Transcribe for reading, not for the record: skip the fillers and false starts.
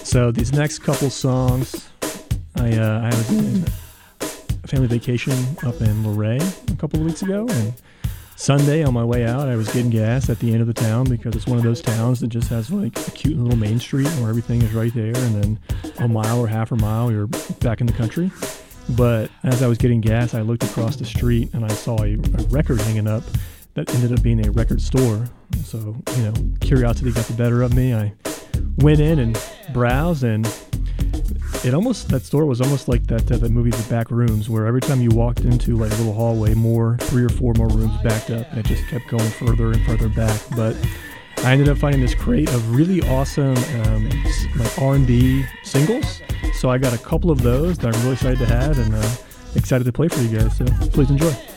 So these next couple songs, I was in a family vacation up in Luray a couple of weeks ago, and Sunday on my way out, I was getting gas at the end of the town because it's one of those towns that just has like a cute little main street where everything is right there, and then a mile or half a mile, you're back in the country. But as I was getting gas, I looked across the street and I saw a record hanging up that ended up being a record store. So, curiosity got the better of me. I went in and browsed, and that store was almost like that movie The Back Rooms, where every time you walked into like a little hallway, 3 or 4 more rooms backed up, and it just kept going further and further back. But I ended up finding this crate of really awesome like R&B singles. So I got a couple of those that I'm really excited to have, and excited to play for you guys. So please enjoy.